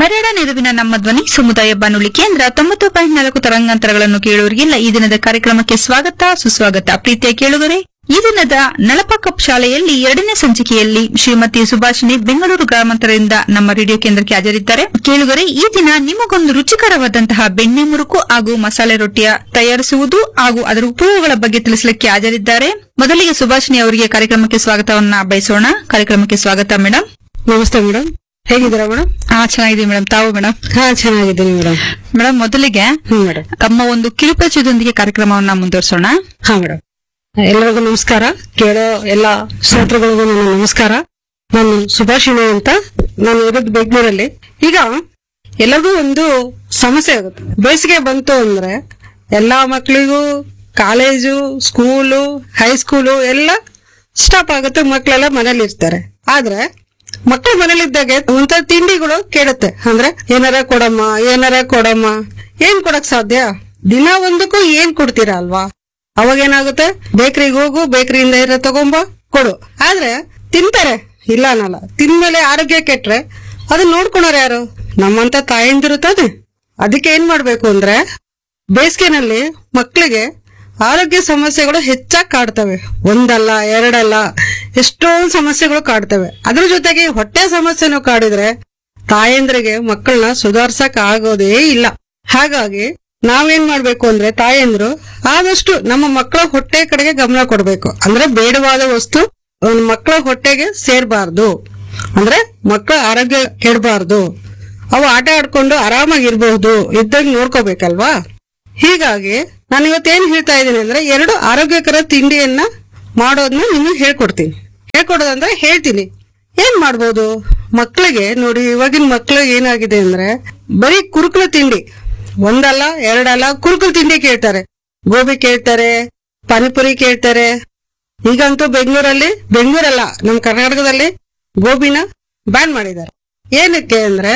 ಮರಡ ನೆರವಿನ ನಮ್ಮ ಧ್ವನಿ ಸಮುದಾಯ ಬಾನುಲಿ ಕೇಂದ್ರ 90.4 ತರಂಗಾಂತರಗಳನ್ನು ಕೇಳುವರಿಗೆಲ್ಲ ಈ ದಿನದ ಕಾರ್ಯಕ್ರಮಕ್ಕೆ ಸ್ವಾಗತ ಸುಸ್ವಾಗತ. ಪ್ರೀತಿಯ ಕೇಳುಗರೆ, ಈ ದಿನದ ನಳಪ ಕಪ್ ಶಾಲೆಯಲ್ಲಿ 2ನೇ ಸಂಚಿಕೆಯಲ್ಲಿ ಶ್ರೀಮತಿ ಸುಭಾಷಿಣಿ ಬೆಂಗಳೂರು ಗ್ರಾಮಾಂತರದಿಂದ ನಮ್ಮ ರೇಡಿಯೋ ಕೇಂದ್ರಕ್ಕೆ ಹಾಜರಿದ್ದಾರೆ. ಕೇಳುಗರೆ, ಈ ದಿನ ನಿಮಗೊಂದು ರುಚಿಕರವಾದಂತಹ ಬೆಣ್ಣೆ ಮುರುಕು ಹಾಗೂ ಮಸಾಲೆ ರೊಟ್ಟಿಯ ತಯಾರಿಸುವುದು ಹಾಗೂ ಅದರ ಉಪಯೋಗಗಳ ಬಗ್ಗೆ ತಿಳಿಸಲಿಕ್ಕೆ ಹಾಜರಿದ್ದಾರೆ. ಮೊದಲಿಗೆ ಸುಭಾಷಿಣಿ ಅವರಿಗೆ ಕಾರ್ಯಕ್ರಮಕ್ಕೆ ಸ್ವಾಗತವನ್ನ ಬಯಸೋಣ. ಕಾರ್ಯಕ್ರಮಕ್ಕೆ ಸ್ವಾಗತ ಮೇಡಮ್. ನಮಸ್ತೆ ಮೇಡಮ್, ಹೇಗಿದ್ದೀರಾ ಮೇಡಮ್? ಚೆನ್ನಾಗಿದ್ದೀವಿ ಮೇಡಮ್, ತಾವು ಮೇಡಮ್? ಚೆನ್ನಾಗಿದ್ದೀನಿ ಮೇಡಮ್. ಮೇಡಮ್, ಮೊದಲಿಗೆ ಮೇಡಮ್, ತಮ್ಮ ಒಂದು ಕಿರುಪರಿಚಯದೊಂದಿಗೆ ಕಾರ್ಯಕ್ರಮವನ್ನ ಮುಂದುವರಿಸೋಣ. ಮೇಡಮ್, ಎಲ್ಲರಿಗೂ ನಮಸ್ಕಾರ. ಕೇಳೋ ಎಲ್ಲ ಶ್ರೋತೃಗಳಿಗೂ ನನ್ನ ನಮಸ್ಕಾರ. ನಾನು ಸುಭಾಷಿಣಿ ಅಂತ. ನಾನು ಇರೋದು ಬೆಂಗಳೂರಲ್ಲಿ. ಈಗ ಎಲ್ಲರಿಗೂ ಒಂದು ಸಮಸ್ಯೆ ಆಗುತ್ತೆ. ಬೇಸಿಗೆ ಬಂತು ಅಂದ್ರೆ ಎಲ್ಲಾ ಮಕ್ಕಳಿಗೂ ಕಾಲೇಜು, ಸ್ಕೂಲು, ಹೈಸ್ಕೂಲು ಎಲ್ಲ ಸ್ಟಾಪ್ ಆಗುತ್ತೆ. ಮಕ್ಕಳೆಲ್ಲ ಮನೇಲಿ ಇರ್ತಾರೆ. ಆದ್ರೆ ಮಕ್ಕಳು ಮನೇಲಿದ್ದಾಗೆ ಒಂಥರ ತಿಂಡಿಗಳು ಕೇಳುತ್ತೆ. ಅಂದ್ರೆ ಏನಾರ ಕೊಡಮ್ಮ ಏನ್ ಕೊಡಕ್ ಸಾಧ್ಯ? ದಿನ ಒಂದಕ್ಕೂ ಏನ್ ಕೊಡ್ತೀರಾ ಅಲ್ವಾ? ಅವಾಗ ಏನಾಗುತ್ತೆ, ಬೇಕರಿಗೆ ಹೋಗು, ಬೇಕರಿಯಿಂದ ಇರೋ ತಗೊಂಬ ಕೊಡು. ಆದ್ರೆ ತಿಂತಾರೆ, ಇಲ್ಲ ಅನ್ನಲ್ಲ. ತಿಂದ್ಮೇಲೆ ಆರೋಗ್ಯ ಕೆಟ್ರೆ ಅದನ್ನ ನೋಡ್ಕೊಳೋರು ಯಾರು? ನಮ್ಮಂತ ತಾಯಂದಿರು ತಾನೆ. ಅದಕ್ಕೆ ಏನ್ ಮಾಡ್ಬೇಕು ಅಂದ್ರೆ, ಬೇಸಿಗೆನಲ್ಲಿ ಮಕ್ಕಳಿಗೆ ಆರೋಗ್ಯ ಸಮಸ್ಯೆಗಳು ಹೆಚ್ಚಾಗಿ ಕಾಡ್ತವೆ. ಒಂದಲ್ಲ ಎರಡಲ್ಲ, ಎಷ್ಟೊಂದು ಸಮಸ್ಯೆಗಳು ಕಾಡ್ತವೆ. ಅದ್ರ ಜೊತೆಗೆ ಹೊಟ್ಟೆ ಸಮಸ್ಯೆನೂ ಕಾಡಿದ್ರೆ ತಾಯಂದ್ರಿಗೆ ಮಕ್ಕಳನ್ನ ಸುಧಾರ್ಸಕ್ ಆಗೋದೇ ಇಲ್ಲ. ಹಾಗಾಗಿ ನಾವೇನ್ ಮಾಡ್ಬೇಕು ಅಂದ್ರೆ, ತಾಯಂದ್ರು ಆದಷ್ಟು ನಮ್ಮ ಮಕ್ಕಳ ಹೊಟ್ಟೆ ಕಡೆಗೆ ಗಮನ ಕೊಡ್ಬೇಕು. ಅಂದ್ರೆ ಬೇಡವಾದ ವಸ್ತು ಮಕ್ಕಳ ಹೊಟ್ಟೆಗೆ ಸೇರ್ಬಾರ್ದು. ಅಂದ್ರೆ ಮಕ್ಕಳ ಆರೋಗ್ಯ ಕೆಡಬಾರ್ದು. ಅವು ಆಟ ಆಡ್ಕೊಂಡು ಆರಾಮಾಗಿರ್ಬಹುದು, ಇದ್ದಾಗ ನೋಡ್ಕೋಬೇಕಲ್ವಾ? ಹೀಗಾಗಿ ನಾನು ಇವತ್ತೇನ್ ಹೇಳ್ತಾ ಇದ್ದೀನಿ ಅಂದ್ರೆ, 2 ಆರೋಗ್ಯಕರ ತಿಂಡಿಯನ್ನ ಮಾಡೋದನ್ನ ನಿಮಗೆ ಹೇಳ್ಕೊಡೋದಂದ್ರೆ ಹೇಳ್ತೀನಿ. ಏನ್ ಮಾಡ್ಬೋದು ಮಕ್ಕಳಿಗೆ? ನೋಡಿ, ಇವಾಗಿನ ಮಕ್ಕಳಿಗೆ ಏನಾಗಿದೆ ಅಂದ್ರೆ, ಬರೀ ಕುರುಕುಲು ತಿಂಡಿ, ಒಂದಲ್ಲ ಎರಡಲ್ಲ ಕುರುಕುಲು ತಿಂಡಿ ಕೇಳ್ತಾರೆ. ಗೋಬಿ ಕೇಳ್ತಾರೆ, ಪಾನಿಪುರಿ ಕೇಳ್ತಾರೆ. ಈಗಂತೂ ಬೆಂಗಳೂರಲ್ಲ, ನಮ್ ಕರ್ನಾಟಕದಲ್ಲಿ ಗೋಬಿನ ಬ್ಯಾನ್ ಮಾಡಿದ್ದಾರೆ. ಏನಕ್ಕೆ ಅಂದ್ರೆ,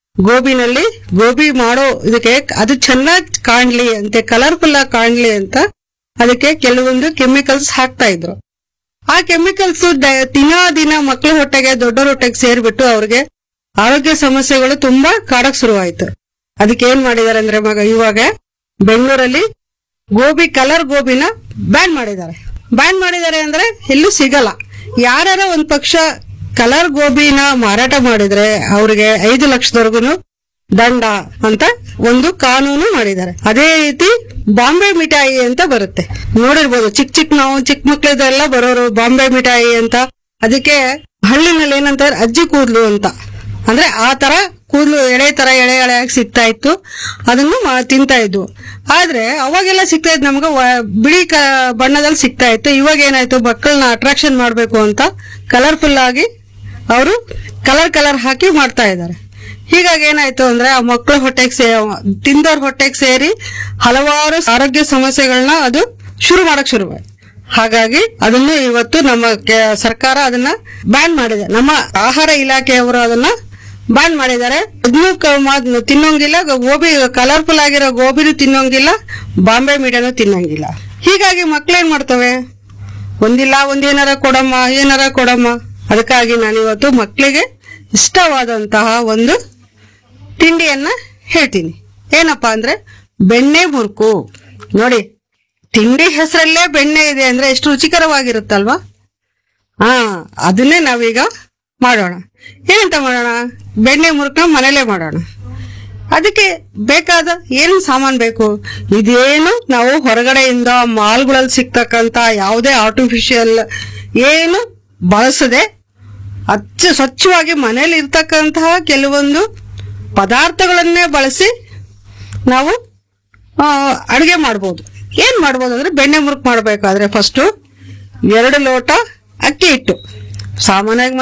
ಗೋಬಿ ಮಾಡೋ ಇದಕ್ಕೆ ಅದು ಚೆನ್ನಾಗಿ ಕಾಣ್ಲಿ ಅಂತೆ, ಕಲರ್ಫುಲ್ ಆಗಿ ಕಾಣ್ಲಿ ಅಂತ ಅದಕ್ಕೆ ಕೆಲವೊಂದು ಕೆಮಿಕಲ್ಸ್ ಹಾಕ್ತಾ ಇದ್ರು. ಆ ಕೆಮಿಕಲ್ಸ್ ದಿನ ಮಕ್ಕಳ ಹೊಟ್ಟೆಗೆ, ದೊಡ್ಡರ ಹೊಟ್ಟೆಗೆ ಸೇರ್ಬಿಟ್ಟು ಅವ್ರಿಗೆ ಆರೋಗ್ಯ ಸಮಸ್ಯೆಗಳು ತುಂಬಾ ಕಾಡಕ್ ಶುರುವಾಯ್ತು. ಅದಕ್ಕೆ ಏನ್ ಮಾಡಿದಾರೆ ಅಂದ್ರೆ, ಇವಾಗ ಬೆಂಗಳೂರಲ್ಲಿ ಕಲರ್ ಗೋಬಿನ ಬ್ಯಾನ್ ಮಾಡಿದ್ದಾರೆ ಅಂದ್ರೆ ಎಲ್ಲೂ ಸಿಗಲ್ಲ. ಯಾರ ಒಂದ್ ಪಕ್ಷ ಕಲರ್ ಗೋಬಿನ ಮಾರಾಟ ಮಾಡಿದ್ರೆ ಅವ್ರಿಗೆ 5 ಲಕ್ಷದವರೆಗೂ ದಂಡ ಅಂತ ಒಂದು ಕಾನೂನು ಮಾಡಿದ್ದಾರೆ. ಅದೇ ರೀತಿ ಬಾಂಬೆ ಮಿಠಾಯಿ ಅಂತ ಬರುತ್ತೆ, ನೋಡಿರ್ಬೋದು. ನಾವು ಚಿಕ್ಕ ಮಕ್ಳಿದೆಲ್ಲ ಬರೋರು ಬಾಂಬೆ ಮಿಠಾಯಿ ಅಂತ. ಅದಕ್ಕೆ ಹಳ್ಳಿನಲ್ಲಿ ಏನಂತಾರೆ, ಅಜ್ಜಿ ಕೂದ್ಲು ಅಂತ. ಅಂದ್ರೆ ಆ ತರ ಕೂದ್ಲು ಎಳೆಯಾಗಿ ಸಿಗ್ತಾ ಇತ್ತು. ಅದನ್ನು ತಿಂತಾ ಇದ್ವು. ಆದ್ರೆ ಅವಾಗೆಲ್ಲ ಸಿಗ್ತಾ ಇತ್ತು ನಮ್ಗೆ ಬಿಳಿ ಬಣ್ಣದಲ್ಲಿ ಸಿಗ್ತಾ ಇತ್ತು. ಇವಾಗ ಏನಾಯ್ತು, ಮಕ್ಕಳನ್ನ ಅಟ್ರಾಕ್ಷನ್ ಮಾಡ್ಬೇಕು ಅಂತ ಕಲರ್ಫುಲ್ ಆಗಿ ಅವರು ಕಲರ್ ಹಾಕಿ ಮಾಡ್ತಾ ಇದ್ದಾರೆ. ಹೀಗಾಗಿ ಏನಾಯ್ತು ಅಂದ್ರೆ, ಆ ಮಕ್ಕಳ ತಿಂದವ್ರ ಹೊಟ್ಟೆಗೆ ಸೇರಿ ಹಲವಾರು ಆರೋಗ್ಯ ಸಮಸ್ಯೆಗಳನ್ನ ಅದು ಶುರುವಾಯ್ತು. ಹಾಗಾಗಿ ಅದನ್ನು ಇವತ್ತು ನಮ್ಮ ಸರ್ಕಾರ ಅದನ್ನ ಬ್ಯಾನ್ ಮಾಡಿದೆ. ನಮ್ಮ ಆಹಾರ ಇಲಾಖೆಯವರು ಅದನ್ನ ಬ್ಯಾನ್ ಮಾಡಿದ್ದಾರೆ. ಅದನ್ನು ತಿನ್ನೋಂಗಿಲ್ಲ, ಗೋಬಿ ಕಲರ್ಫುಲ್ ಆಗಿರೋ ಗೋಬಿನೂ ತಿನ್ನೋಂಗಿಲ್ಲ, ಬಾಂಬೆ ಮೀಡಿಯಾನು ತಿನ್ನೋಂಗಿಲ್ಲ. ಹೀಗಾಗಿ ಮಕ್ಳೇನ್ ಮಾಡ್ತವೆ, ಏನಾರ ಕೊಡಮ್ಮ. ಅದಕ್ಕಾಗಿ ನಾನಿವತ್ತು ಮಕ್ಕಳಿಗೆ ಇಷ್ಟವಾದಂತಹ ಒಂದು ತಿಂಡಿಯನ್ನ ಹೇಳ್ತೀನಿ. ಏನಪ್ಪಾ ಅಂದ್ರೆ, ಬೆಣ್ಣೆ ಮುರುಕು. ನೋಡಿ, ತಿಂಡಿ ಹೆಸರಲ್ಲೇ ಬೆಣ್ಣೆ ಇದೆ ಅಂದ್ರೆ ಎಷ್ಟು ರುಚಿಕರವಾಗಿರುತ್ತಲ್ವಾ? ಅದನ್ನೇ ನಾವೀಗ ಮಾಡೋಣ. ಏನಂತ ಮಾಡೋಣ? ಬೆಣ್ಣೆ ಮುರುಕನ್ನ ಮನೇಲೆ ಮಾಡೋಣ. ಅದಕ್ಕೆ ಬೇಕಾದ ಏನು ಸಾಮಾನು ಬೇಕು? ಇದೇನು ನಾವು ಹೊರಗಡೆಯಿಂದ ಮಾಲ್ಗಳಲ್ಲಿ ಸಿಗ್ತಕ್ಕಂತ ಯಾವುದೇ ಆರ್ಟಿಫಿಷಿಯಲ್ ಏನು ಬಳಸದೆ ಸ್ವಚ್ಛವಾಗಿ ಮನೇಲಿ ಇರ್ತಕ್ಕಂತಹ ಕೆಲವೊಂದು ಪದಾರ್ಥಗಳನ್ನೇ ಬಳಸಿ ನಾವು ಅಡುಗೆ ಮಾಡ್ಬೋದು. ಏನ್ ಮಾಡ್ಬೋದು ಅಂದ್ರೆ, ಬೆಣ್ಣೆ ಮುರುಕು ಮಾಡ್ಬೇಕಾದ್ರೆ ಫಸ್ಟ್ 2 ಲೋಟ ಅಕ್ಕಿ ಹಿಟ್ಟು. ಸಾಮಾನ್ಯವಾಗಿ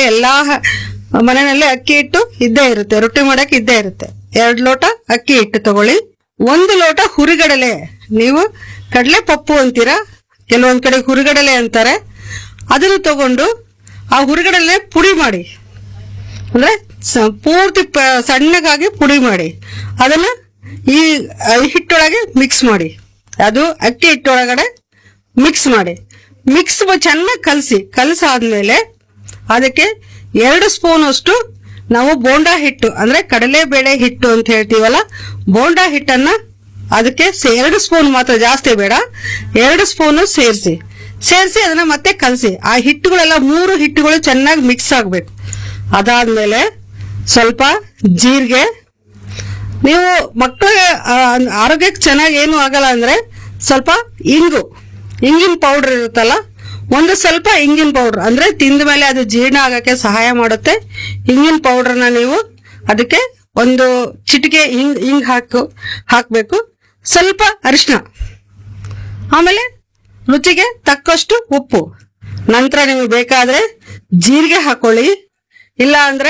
ಮನೆಯಲ್ಲಿ ಅಕ್ಕಿ ಹಿಟ್ಟು ಇದ್ದೇ ಇರುತ್ತೆ, ರೊಟ್ಟಿ ಮಾಡಕ್ಕೆ ಇದ್ದೇ ಇರುತ್ತೆ. 2 ಲೋಟ ಅಕ್ಕಿ ಹಿಟ್ಟು ತಗೊಳ್ಳಿ. 1 ಲೋಟ ಹುರಿಗಡಲೆ. ನೀವು ಕಡಲೆ ಪಪ್ಪು ಅಂತೀರಾ, ಕೆಲವೊಂದ್ ಕಡೆ ಹುರಿಗಡಲೆ ಅಂತಾರೆ. ಅದನ್ನು ತಗೊಂಡು ಆ ಹುರಿಗಡಲೆ ಪುಡಿ ಮಾಡಿ, ಅಂದ್ರೆ ಪೂರ್ತಿ ಸಣ್ಣಗಾಗಿ ಪುಡಿ ಮಾಡಿ ಅದನ್ನ ಈ ಹಿಟ್ಟೊಳಗೆ ಮಿಕ್ಸ್ ಮಾಡಿ, ಅದು ಅಕ್ಕಿ ಹಿಟ್ಟೊಳಗಡೆ ಮಿಕ್ಸ್ ಮಾಡಿ, ಚೆನ್ನಾಗಿ ಕಲಸಾದ್ಮೇಲೆ ಅದಕ್ಕೆ 2 ಸ್ಪೂನ್ ಅಷ್ಟು ನಾವು ಬೋಂಡಾ ಹಿಟ್ಟು ಅಂದ್ರೆ ಕಡಲೆಬೇಳೆ ಹಿಟ್ಟು ಅಂತ ಹೇಳ್ತೀವಲ್ಲ, ಬೋಂಡಾ ಹಿಟ್ಟನ್ನ ಅದಕ್ಕೆ 2 ಸ್ಪೂನ್ ಮಾತ್ರ, ಜಾಸ್ತಿ ಬೇಡ, 2 ಸ್ಪೂನ್ ಸೇರಿಸಿ ಅದನ್ನ ಮತ್ತೆ ಕಲಸಿ. ಆ ಹಿಟ್ಟುಗಳೆಲ್ಲ 3 ಹಿಟ್ಟುಗಳು ಚೆನ್ನಾಗಿ ಮಿಕ್ಸ್ ಆಗ್ಬೇಕು. ಅದಾದ್ಮೇಲೆ ಸ್ವಲ್ಪ ಜೀರಿಗೆ, ನೀವು ಮಕ್ಕಳಿಗೆ ಆರೋಗ್ಯಕ್ಕೆ ಚೆನ್ನಾಗಿ ಏನು ಆಗಲ್ಲ ಅಂದ್ರೆ ಸ್ವಲ್ಪ ಇಂಗಿನ ಪೌಡರ್ ಇರುತ್ತಲ್ಲ, ಒಂದು ಸ್ವಲ್ಪ ಇಂಗಿನ ಪೌಡರ್ ಅಂದ್ರೆ ತಿಂದ ಮೇಲೆ ಅದು ಜೀರ್ಣ ಆಗಕ್ಕೆ ಸಹಾಯ ಮಾಡುತ್ತೆ. ಇಂಗಿನ ಪೌಡರ್ನ ನೀವು ಅದಕ್ಕೆ ಒಂದು ಚಿಟಿಕೆ ಹಿಂಗ್ ಹಾಕ್ಬೇಕು. ಸ್ವಲ್ಪ ಅರಿಶಿನ, ಆಮೇಲೆ ರುಚಿಗೆ ತಕ್ಕಷ್ಟು ಉಪ್ಪು. ನಂತರ ನಿಮಗೆ ಬೇಕಾದ್ರೆ ಜೀರಿಗೆ ಹಾಕೊಳ್ಳಿ, ಇಲ್ಲ ಅಂದ್ರೆ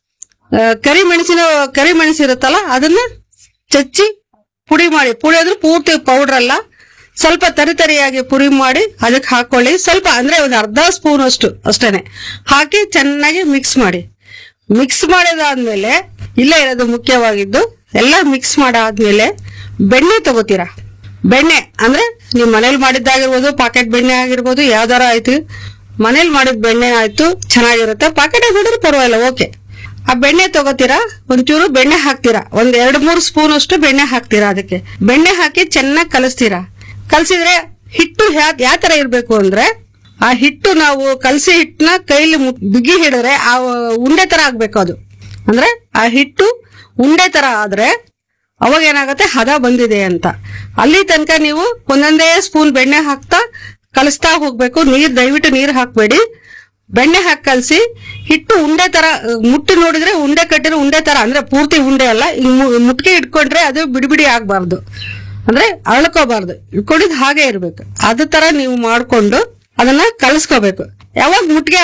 ಕರಿಮೆಣಸು ಇರುತ್ತಲ್ಲ ಅದನ್ನ ಚಚ್ಚಿ ಪುಡಿ ಅಂದ್ರೆ ಪೂರ್ತಿ ಪೌಡರ್ ಅಲ್ಲ, ಸ್ವಲ್ಪ ತರಿಯಾಗಿ ಪುಡಿ ಮಾಡಿ ಅದಕ್ಕೆ ಹಾಕೊಳ್ಳಿ. ಸ್ವಲ್ಪ ಅಂದ್ರೆ ಒಂದು ಅರ್ಧ ಸ್ಪೂನ್ ಅಷ್ಟೇನೆ ಹಾಕಿ ಚೆನ್ನಾಗಿ ಮಿಕ್ಸ್ ಮಾಡಿದಾದ್ಮೇಲೆ, ಇಲ್ಲ ಇರೋದು ಮುಖ್ಯವಾಗಿದ್ದು, ಎಲ್ಲ ಮಿಕ್ಸ್ ಮಾಡಾದ್ಮೇಲೆ ಬೆಣ್ಣೆ ತಗೋತೀರಾ. ಬೆಣ್ಣೆ ಅಂದ್ರೆ ನೀವು ಮನೇಲಿ ಮಾಡಿದ್ದಾಗಿರ್ಬೋದು, ಪಾಕೆಟ್ ಬೆಣ್ಣೆ ಆಗಿರ್ಬೋದು, ಯಾವ್ದಾರ ಆಯ್ತು, ಮನೇಲಿ ಮಾಡಿದ ಬೆಣ್ಣೆ ಆಯ್ತು ಚೆನ್ನಾಗಿರುತ್ತೆ. ಪಾಕೆಟ್ ಆಗಿದ್ರೆ ಪರವಾಗಿಲ್ಲ, ಓಕೆ. ಆ ಬೆಣ್ಣೆ ತಗೋತೀರಾ, ಒಂಚೂರು ಬೆಣ್ಣೆ ಹಾಕ್ತೀರಾ, 2-3 ಸ್ಪೂನ್ ಅಷ್ಟು ಬೆಣ್ಣೆ ಹಾಕ್ತೀರಾ. ಅದಕ್ಕೆ ಬೆಣ್ಣೆ ಹಾಕಿ ಚೆನ್ನಾಗಿ ಕಲಸಿದ್ರೆ ಹಿಟ್ಟು ಯಾವ ತರ ಇರ್ಬೇಕು ಅಂದ್ರೆ, ಆ ಹಿಟ್ಟು ನಾವು ಕಲಸಿ ಹಿಟ್ಟನ್ನ ಕೈಲಿ ಬಿಗಿ ಹಿಡಿದ್ರೆ ಆ ಉಂಡೆ ತರ ಆಗ್ಬೇಕು. ಅದು ಅಂದ್ರೆ ಆ ಹಿಟ್ಟು ಉಂಡೆ ತರ ಆದ್ರೆ ಅವಾಗ ಏನಾಗುತ್ತೆ, ಹದ ಬಂದಿದೆ ಅಂತ. ಅಲ್ಲಿ ತನಕ ನೀವು ಒಂದೊಂದೇ ಸ್ಪೂನ್ ಬೆಣ್ಣೆ ಹಾಕ್ತಾ ಕಲಿಸ್ತಾ ಹೋಗ್ಬೇಕು. ದಯವಿಟ್ಟು ನೀರು ಹಾಕ್ಬೇಡಿ, ಬೆಣ್ಣೆ ಹಾಕಿ ಕಲಸಿ. ಹಿಟ್ಟು ಉಂಡೆ ತರ ಮುಟ್ಟಿ ನೋಡಿದ್ರೆ ಉಂಡೆ ಕಟ್ಟಿರೋ ಉಂಡೆ ತರ, ಅಂದ್ರೆ ಪೂರ್ತಿ ಉಂಡೆ ಅಲ್ಲ, ಮುಟ್ಕೆ ಇಟ್ಕೊಂಡ್ರೆ ಅದು ಬಿಡಿ ಆಗ್ಬಾರ್ದು, ಅಂದ್ರೆ ಅಳ್ಕೋಬಾರ್ದು, ಇಟ್ಕೊಂಡಿದ್ ಹಾಗೆ ಇರ್ಬೇಕು. ಅದ ತರ ನೀವು ಮಾಡ್ಕೊಂಡು ಅದನ್ನ ಕಲಸ್ಕೋಬೇಕು. ಯಾವಾಗ ಮುಟ್ಗೆ